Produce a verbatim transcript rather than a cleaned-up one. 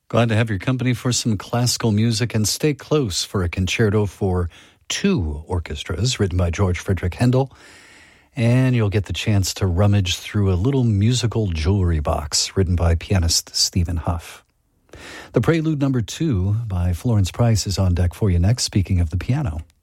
Glad to have your company for some classical music, and stay close for a concerto for two orchestras written by George Frederick Handel. And you'll get the chance to rummage through a little musical jewelry box written by pianist Stephen Huff. The Prelude number two by Florence Price is on deck for you next, speaking of the piano.